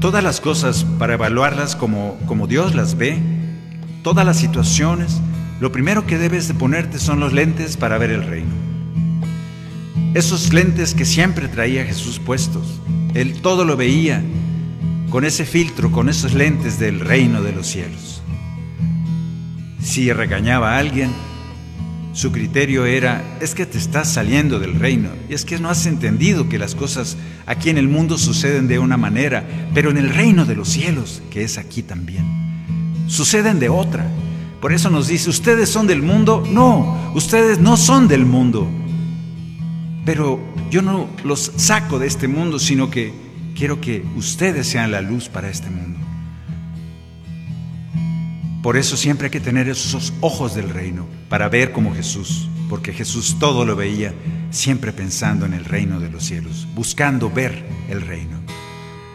todas las cosas para evaluarlas como Dios las ve, todas las situaciones, lo primero que debes de ponerte son los lentes para ver el reino. Esos lentes que siempre traía Jesús puestos. Él todo lo veía con ese filtro, con esos lentes del reino de los cielos. Si regañaba a alguien, su criterio era: es que te estás saliendo del reino, y es que no has entendido que las cosas aquí en el mundo suceden de una manera, pero en el reino de los cielos, que es aquí también, suceden de otra. Por eso nos dice: ustedes son del mundo. No, ustedes no son del mundo, pero yo no los saco de este mundo, sino que quiero que ustedes sean la luz para este mundo. Por eso siempre hay que tener esos ojos del reino para ver como Jesús, porque Jesús todo lo veía siempre pensando en el reino de los cielos, buscando ver el reino.